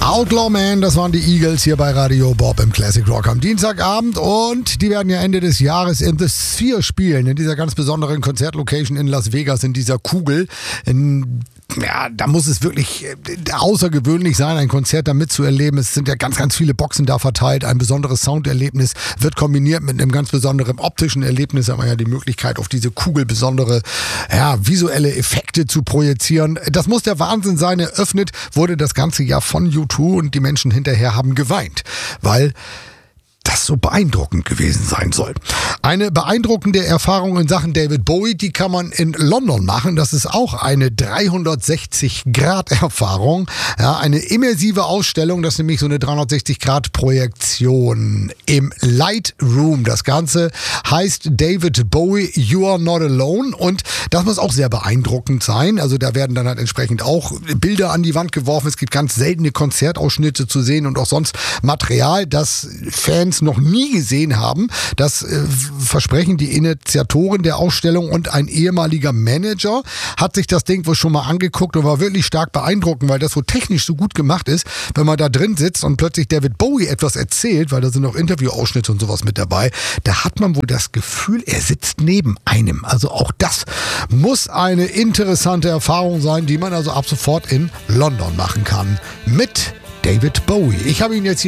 Outlaw Man, das waren die Eagles hier bei Radio Bob im Classic Rock am Dienstagabend und die werden ja Ende des Jahres in The Sphere spielen, in dieser ganz besonderen Konzertlocation in Las Vegas, in dieser Kugel. Da muss es wirklich außergewöhnlich sein, ein Konzert da mitzuerleben. Es sind ja ganz, ganz viele Boxen da verteilt. Ein besonderes Sounderlebnis wird kombiniert mit einem ganz besonderen optischen Erlebnis. Da hat man ja die Möglichkeit, auf diese Kugel besondere visuelle Effekte zu projizieren. Das muss der Wahnsinn sein. Eröffnet wurde das ganze Jahr von U2 und die Menschen hinterher haben geweint, weil das so beeindruckend gewesen sein soll. Eine beeindruckende Erfahrung in Sachen David Bowie, die kann man in London machen. Das ist auch eine 360-Grad-Erfahrung. Ja, eine immersive Ausstellung, das ist nämlich so eine 360-Grad-Projektion im Light Room. Das Ganze heißt David Bowie, You Are Not Alone. Und das muss auch sehr beeindruckend sein. Also da werden dann halt entsprechend auch Bilder an die Wand geworfen. Es gibt ganz seltene Konzertausschnitte zu sehen und auch sonst Material, das Fans noch nie gesehen haben. Das versprechen die Initiatoren der Ausstellung und ein ehemaliger Manager hat sich das Ding wohl schon mal angeguckt und war wirklich stark beeindruckend, weil das so technisch so gut gemacht ist, wenn man da drin sitzt und plötzlich David Bowie etwas erzählt, weil da sind noch Interviewausschnitte und sowas mit dabei. Da hat man wohl das Gefühl, er sitzt neben einem. Also auch das muss eine interessante Erfahrung sein, die man also ab sofort in London machen kann. Mit David Bowie. Ich habe ihn jetzt hier